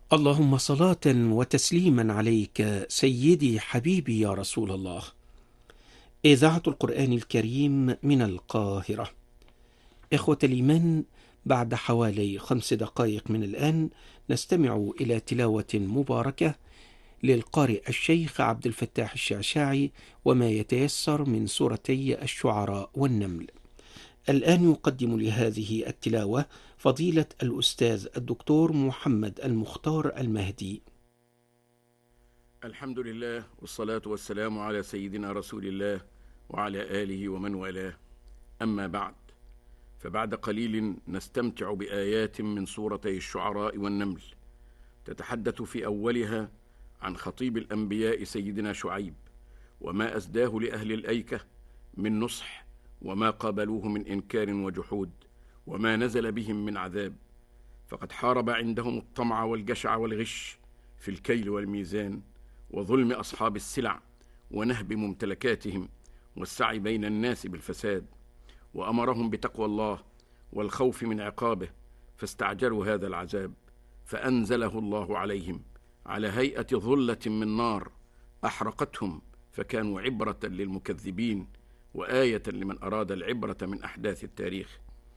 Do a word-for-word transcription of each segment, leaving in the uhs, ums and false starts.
اللهم صلاة وتسليما عليك سيدي حبيبي يا رسول الله. إذاعة القرآن الكريم من القاهرة. إخوة الإيمان، بعد حوالي خمس دقائق من الآن نستمع إلى تلاوة مباركة للقارئ الشيخ عبد الفتاح الشعشاعي وما يتيسر من سورتي الشعراء والنمل. الآن يقدم لهذه التلاوة فضيلة الأستاذ الدكتور محمد المختار المهدي. الحمد لله والصلاة والسلام على سيدنا رسول الله وعلى آله ومن والاه، أما بعد، فبعد قليل نستمتع بآيات من سورتي الشعراء والنمل، تتحدث في أولها عن خطيب الأنبياء سيدنا شعيب وما أسداه لأهل الأيكة من نصح، وما قابلوه من إنكار وجحود، وما نزل بهم من عذاب. فقد حارب عندهم الطمع والجشع والغش في الكيل والميزان، وظلم أصحاب السلع، ونهب ممتلكاتهم، والسعي بين الناس بالفساد، وأمرهم بتقوى الله والخوف من عقابه، فاستعجلوا هذا العذاب فأنزله الله عليهم على هيئة ظلة من نار أحرقتهم، فكانوا عبرة للمكذبين وآية لمن أراد العبرة من أحداث التاريخ.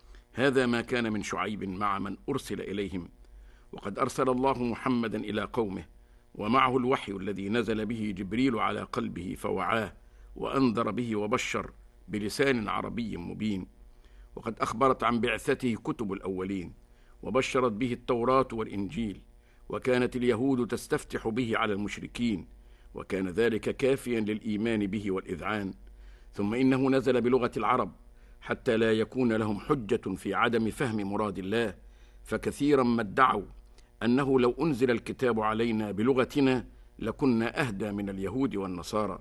هذا ما كان من شعيب مع من أرسل إليهم، وقد أرسل الله محمدا إلى قومه ومعه الوحي الذي نزل به جبريل على قلبه فوعاه وأنذر به وبشر بلسان عربي مبين. وقد أخبرت عن بعثته كتب الأولين، وبشرت به التوراة والإنجيل، وكانت اليهود تستفتح به على المشركين، وكان ذلك كافيا للإيمان به والإذعان. ثم إنه نزل بلغة العرب حتى لا يكون لهم حجة في عدم فهم مراد الله، فكثيرا ما ادعوا أنه لو أنزل الكتاب علينا بلغتنا لكنا أهدى من اليهود والنصارى،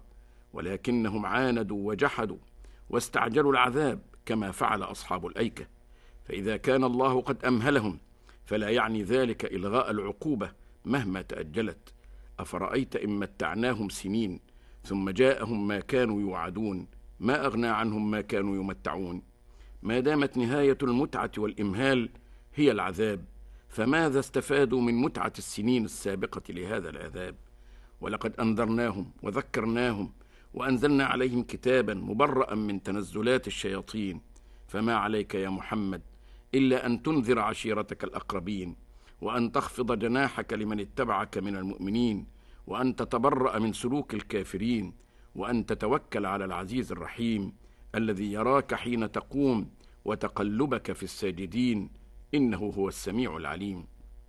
ولكنهم عاندوا وجحدوا واستعجلوا العذاب كما فعل أصحاب الأيكة. فإذا كان الله قد أمهلهم فلا يعني ذلك إلغاء العقوبة مهما تأجلت. أفرأيت إن متعناهم سنين ثم جاءهم ما كانوا يوعدون ما أغنى عنهم ما كانوا يمتعون. ما دامت نهاية المتعة والإمهال هي العذاب، فماذا استفادوا من متعة السنين السابقة لهذا العذاب؟ ولقد أنذرناهم وذكرناهم وأنزلنا عليهم كتابا مبرأ من تنزلات الشياطين، فما عليك يا محمد إلا أن تنذر عشيرتك الأقربين، وأن تخفض جناحك لمن اتبعك من المؤمنين، وأن تتبرأ من سلوك الكافرين، وأن تتوكل على العزيز الرحيم الذي يراك حين تقوم وتقلبك في الساجدين، إنه هو السميع العليم.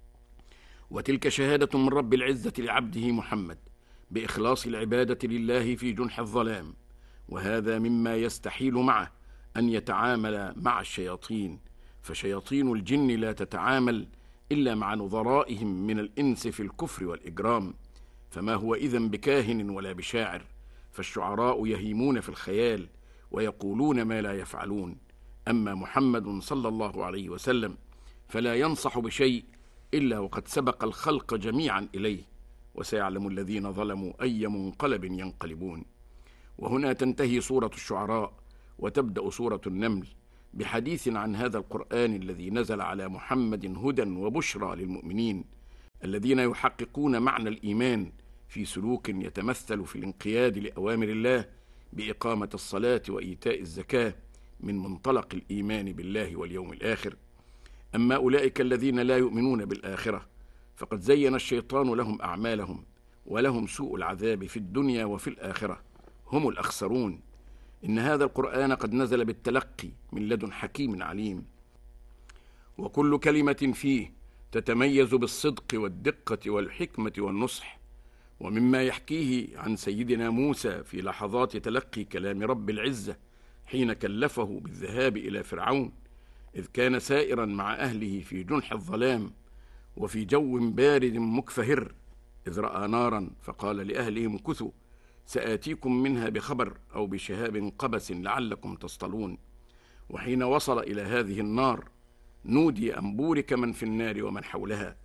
وتلك شهادة من رب العزة لعبده محمد بإخلاص العبادة لله في جنح الظلام، وهذا مما يستحيل معه أن يتعامل مع الشياطين، فشياطين الجن لا تتعامل إلا مع نظرائهم من الإنس في الكفر والإجرام، فما هو إذن بكاهن ولا بشاعر، فالشعراء يهيمون في الخيال ويقولون ما لا يفعلون. أما محمد صلى الله عليه وسلم فلا ينصح بشيء إلا وقد سبق الخلق جميعا إليه، وسيعلم الذين ظلموا أي منقلب ينقلبون. وهنا تنتهي سورة الشعراء وتبدأ سورة النمل بحديث عن هذا القرآن الذي نزل على محمد هدى وبشرى للمؤمنين الذين يحققون معنى الإيمان في سلوك يتمثل في الانقياد لأوامر الله بإقامة الصلاة وإيتاء الزكاة من منطلق الإيمان بالله واليوم الآخر. أما أولئك الذين لا يؤمنون بالآخرة فقد زين الشيطان لهم أعمالهم، ولهم سوء العذاب في الدنيا وفي الآخرة، هم الأخسرون. إن هذا القرآن قد نزل بالتلقي من لدن حكيم عليم، وكل كلمة فيه تتميز بالصدق والدقة والحكمة والنصح. ومما يحكيه عن سيدنا موسى في لحظات تلقي كلام رب العزة حين كلفه بالذهاب إلى فرعون، إذ كان سائرا مع أهله في جنح الظلام وفي جو بارد مكفهر، إذ رأى نارا فقال لأهلهم امكثوا سآتيكم منها بخبر أو بشهاب قبس لعلكم تصطلون. وحين وصل إلى هذه النار نودي أن بورك من في النار ومن حولها،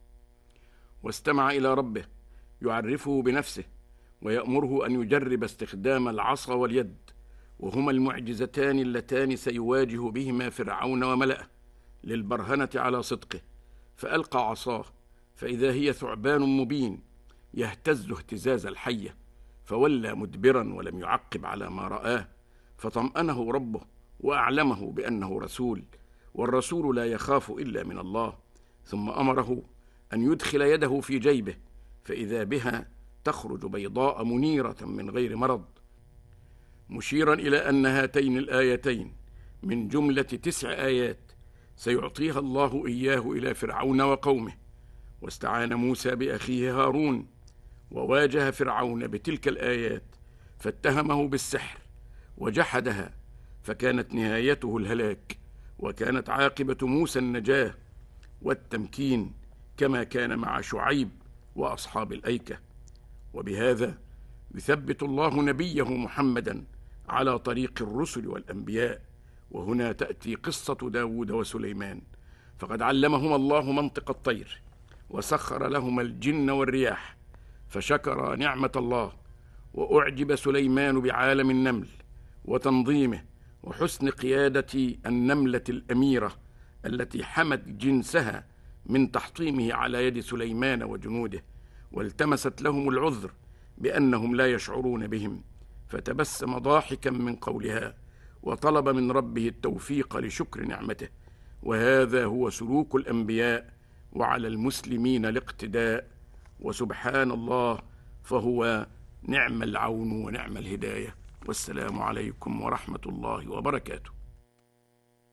واستمع إلى ربه يعرفه بنفسه ويأمره أن يجرب استخدام العصا واليد، وهما المعجزتان اللتان سيواجه بهما فرعون وملأه للبرهنة على صدقه. فألقى عصاه فإذا هي ثعبان مبين يهتز اهتزاز الحية، فولى مدبرا ولم يعقب على ما رآه، فطمأنه ربه وأعلمه بأنه رسول، والرسول لا يخاف إلا من الله. ثم أمره أن يدخل يده في جيبه، فإذا بها تخرج بيضاء منيرة من غير مرض، مشيرا إلى أن هاتين الآيتين من جملة تسع آيات سيعطيها الله إياه إلى فرعون وقومه. واستعان موسى بأخيه هارون وواجه فرعون بتلك الآيات، فاتهمه بالسحر وجحدها، فكانت نهايته الهلاك، وكانت عاقبة موسى النجاة والتمكين، كما كان مع شعيب وأصحاب الأيكة. وبهذا يثبت الله نبيه محمدا على طريق الرسل والأنبياء. وهنا تأتي قصة داود وسليمان، فقد علمهما الله منطق الطير، وسخر لهما الجن والرياح، فشكر نعمة الله. وأعجب سليمان بعالم النمل وتنظيمه وحسن قيادة النملة الأميرة التي حمت جنسها من تحطيمه على يد سليمان وجنوده، والتمست لهم العذر بأنهم لا يشعرون بهم، فتبسم ضاحكا من قولها، وطلب من ربه التوفيق لشكر نعمته. وهذا هو سلوك الأنبياء، وعلى المسلمين الاقتداء. وسبحان الله، فهو نعم العون ونعم الهداية. والسلام عليكم ورحمة الله وبركاته.